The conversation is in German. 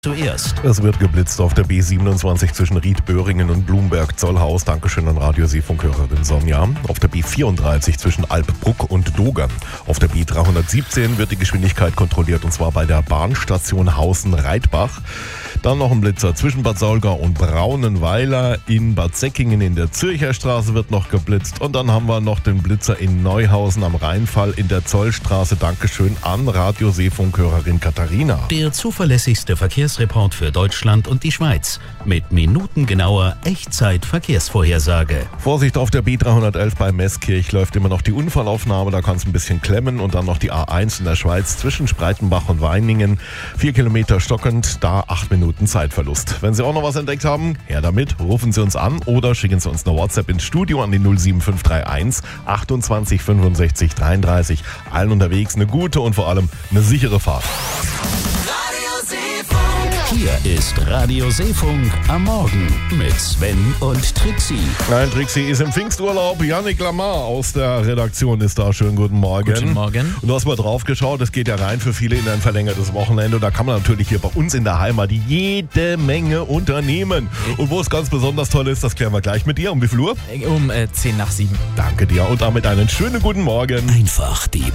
Zuerst. Es wird geblitzt auf der B27 zwischen Riedböhringen und Blumberg-Zollhaus. Dankeschön an Radio-Seefunkhörerin Sonja. Auf der B34 zwischen Alpbruck und Dogern. Auf der B317 wird die Geschwindigkeit kontrolliert, und zwar bei der Bahnstation Hausen-Reitbach. Dann noch ein Blitzer zwischen Bad Saulgau und Braunenweiler. In Bad Säckingen in der Zürcher Straße wird noch geblitzt. Und dann haben wir noch den Blitzer in Neuhausen am Rheinfall in der Zollstraße. Dankeschön an Radio-Seefunkhörerin Katharina. Der zuverlässigste Verkehrsreport für Deutschland und die Schweiz. Mit minutengenauer Echtzeit-Verkehrsvorhersage. Vorsicht auf der B311 bei Meßkirch läuft immer noch die Unfallaufnahme. Da kann es ein bisschen klemmen. Und dann noch die A1 in der Schweiz zwischen Spreitenbach und Weiningen. 4 Kilometer stockend, da 8 Minuten Zeitverlust. Wenn Sie auch noch was entdeckt haben, her damit, rufen Sie uns an oder schicken Sie uns eine WhatsApp ins Studio an die 07531 28 65 33. Allen unterwegs eine gute und vor allem eine sichere Fahrt. Hier ist Radio Seefunk am Morgen mit Sven und Trixie. Nein, Trixie ist im Pfingsturlaub. Yannick Lamar aus der Redaktion ist da. Schönen guten Morgen. Guten Morgen. Und du hast mal drauf geschaut, es geht ja rein für viele in ein verlängertes Wochenende. Und da kann man natürlich hier bei uns in der Heimat jede Menge unternehmen. Und wo es ganz besonders toll ist, das klären wir gleich mit dir. Um wie viel Uhr? Um 7:10. Danke dir und damit einen schönen guten Morgen. Einfach die